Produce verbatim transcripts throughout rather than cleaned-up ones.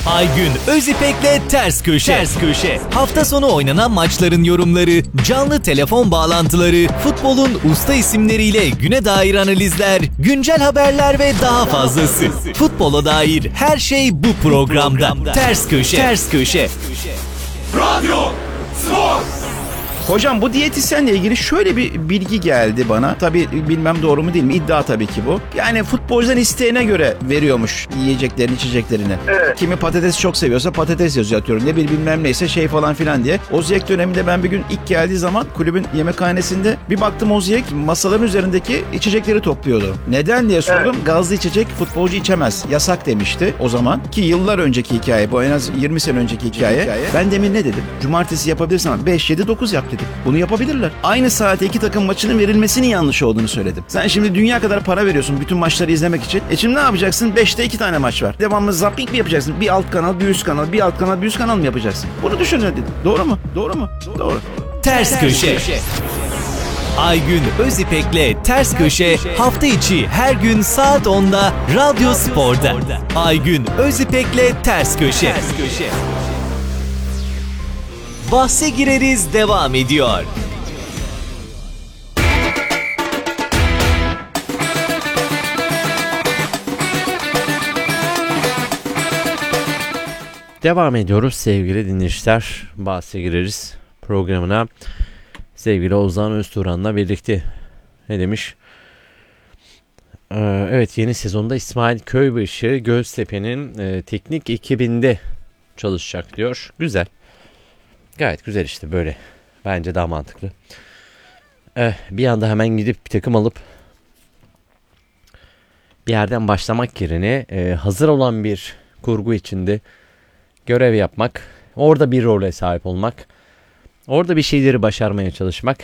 Aygün Özipek'le Ters Köşe. Ters Köşe. Hafta sonu oynanan maçların yorumları, canlı telefon bağlantıları, futbolun usta isimleriyle güne dair analizler, güncel haberler ve daha fazlası. Futbola dair her şey bu programda. Ters Köşe. Ters Köşe. Radyo Spor. Hocam bu diyetisyenle ilgili şöyle bir bilgi geldi bana. Tabii bilmem doğru mu değil mi? İddia tabii ki bu. Yani futbolcudan isteğine göre veriyormuş yiyeceklerini, içeceklerini. Evet. Kimi patates çok seviyorsa patates yazıyor atıyorum. Ne bir bilmem neyse şey falan filan diye. Oziyek döneminde ben bir gün ilk geldiği zaman kulübün yemekhanesinde bir baktım Oziyek masaların üzerindeki içecekleri topluyordu. Neden diye sordum. Evet. Gazlı içecek futbolcu içemez. Yasak demişti o zaman. Ki yıllar önceki hikaye. Bu en az yirmi sene önceki hikaye. hikaye. Ben demin ne dedim? Cumartesi yapabilirsin ama beş yedi dokuz yap dedim. Bunu yapabilirler. Aynı saate iki takım maçının verilmesinin yanlış olduğunu söyledim. Sen şimdi dünya kadar para veriyorsun bütün maçları izlemek için. E şimdi ne yapacaksın? beşte iki tane maç var. Devamlı zapping mi yapacaksın? Bir alt kanal, bir üst kanal, bir alt kanal, bir üst kanal mı yapacaksın? Bunu düşün dedim. Doğru mu? Doğru mu? Doğru. Ters Köşe. Aygün Özipek'le Ters Köşe hafta içi her gün saat onda Radyo Spor'da. Aygün Özipek'le Ters Köşe. Ters Köşe. Bahse gireriz devam ediyor. Devam ediyoruz sevgili dinleyiciler. Bahse gireriz programına. Sevgili Ozan Özturan'la birlikte. Ne demiş? Ee, evet, yeni sezonda İsmail Köybaşı Göztepe'nin e, teknik ekibinde çalışacak diyor. Güzel. Gayet güzel işte böyle. Bence daha mantıklı. Eh, bir anda hemen gidip bir takım alıp bir yerden başlamak yerine e, hazır olan bir kurgu içinde görev yapmak, orada bir role sahip olmak, orada bir şeyleri başarmaya çalışmak.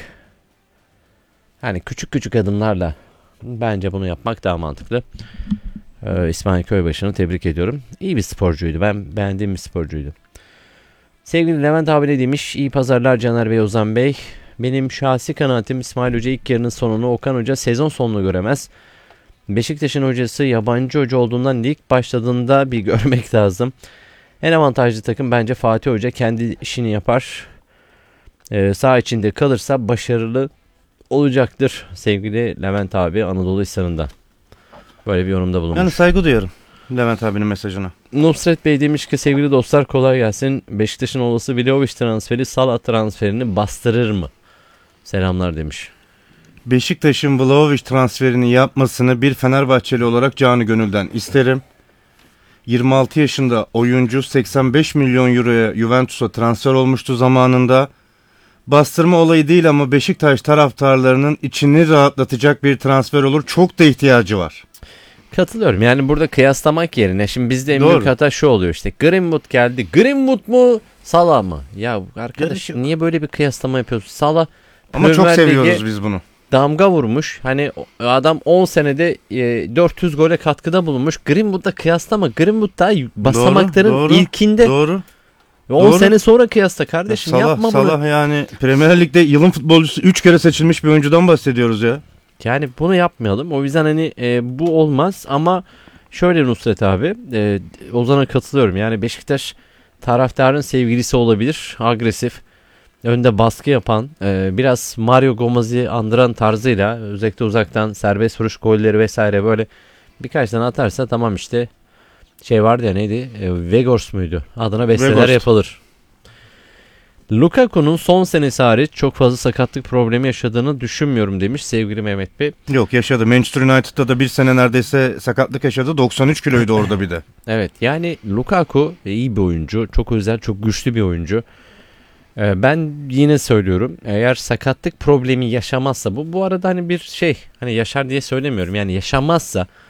Yani küçük küçük adımlarla bence bunu yapmak daha mantıklı. Ee, İsmail Köybaşı'nı tebrik ediyorum. İyi bir sporcuydu. Ben beğendiğim bir sporcuydu. Sevgili Levent abi ne demiş? İyi pazarlar Caner Bey, Ozan Bey. Benim şahsi kanaatim İsmail Hoca ilk yarının sonunu, Okan Hoca sezon sonunu göremez. Beşiktaş'ın hocası yabancı hoca olduğundan lig başladığında bir görmek lazım. En avantajlı takım bence Fatih Hoca, kendi işini yapar. Ee, saha içinde kalırsa başarılı olacaktır sevgili Levent abi Anadolu Hisarı'ndan. Böyle bir yorumda bulunmuş. Yani saygı duyuyorum Levent abinin mesajına. Nusret Bey demiş ki sevgili dostlar kolay gelsin. Beşiktaş'ın olası Vlahovic transferi Salah transferini bastırır mı? Selamlar demiş. Beşiktaş'ın Vlahovic transferini yapmasını bir Fenerbahçeli olarak canı gönülden isterim. yirmi altı yaşında oyuncu seksen beş milyon euroya Juventus'a transfer olmuştu zamanında. Bastırma olayı değil ama Beşiktaş taraftarlarının içini rahatlatacak bir transfer olur. Çok da ihtiyacı var. Katılıyorum. Yani burada kıyaslamak yerine şimdi bizde en Doğru. büyük hata şu oluyor işte. Greenwood geldi. Greenwood mu? Salah mı? Ya arkadaş Gerçi... niye böyle bir kıyaslama yapıyorsun? Salah ama çok seviyoruz biz bunu. Damga vurmuş. Hani adam on senede e, dört yüz gole katkıda bulunmuş. Greenwood'la kıyaslama. Greenwood daha basamakların doğru, doğru, ilkinde. Doğru. on sene sonra kıyasla kardeşim. Salah, yapma Salah bunu. Yani Premier Lig'de yılın futbolcusu üç kere seçilmiş bir oyuncudan bahsediyoruz ya. Yani bunu yapmayalım. O yüzden hani e, bu olmaz ama şöyle Nusret abi e, Ozan'a katılıyorum. Yani Beşiktaş taraftarın sevgilisi olabilir. Agresif. Önde baskı yapan, e, biraz Mario Gomez'i andıran tarzıyla özellikle uzaktan serbest vuruş golleri vesaire böyle birkaç tane atarsa tamam işte şey vardı ya neydi? E, Vegors muydu? Adına besteler Vegors. Yapılır. Lukaku'nun son senesi hariç çok fazla sakatlık problemi yaşadığını düşünmüyorum demiş sevgili Mehmet Bey. Yok yaşadı. Manchester United'da da bir sene neredeyse sakatlık yaşadı. doksan üç kiloydu orada bir de. Evet yani Lukaku iyi bir oyuncu. Çok özel, çok güçlü bir oyuncu. Ben yine söylüyorum eğer sakatlık problemi yaşamazsa bu bu arada hani bir şey hani yaşar diye söylemiyorum yani yaşamazsa